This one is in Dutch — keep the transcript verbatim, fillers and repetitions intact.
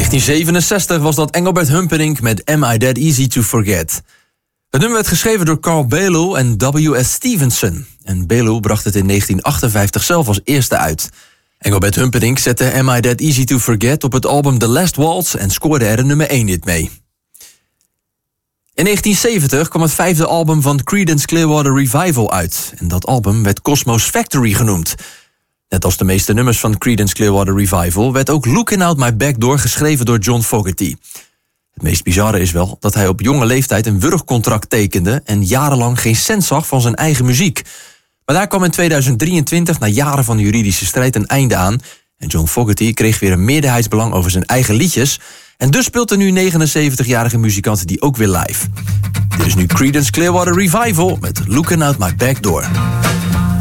negentien zevenenzestig was dat Engelbert Humperdinck met Am I That Easy to Forget. Het nummer werd geschreven door Carl Balow en W S Stevenson. En Balow bracht het in negentien achtenvijftig zelf als eerste uit. Engelbert Humperdinck zette Am I That Easy to Forget op het album The Last Waltz en scoorde er een nummer één hit mee. In negentien zeventig kwam het vijfde album van Creedence Clearwater Revival uit. En dat album werd Cosmo's Factory genoemd. Net als de meeste nummers van Creedence Clearwater Revival werd ook Looking Out My Back Door geschreven door John Fogerty. Het meest bizarre is wel dat hij op jonge leeftijd een wurgcontract tekende en jarenlang geen cent zag van zijn eigen muziek. Maar daar kwam in tweeduizend drieëntwintig na jaren van juridische strijd een einde aan en John Fogerty kreeg weer een meerderheidsbelang over zijn eigen liedjes en dus speelt de nu negenenzeventigjarige muzikant die ook weer live. Dit is nu Creedence Clearwater Revival met Looking Out My Back Door.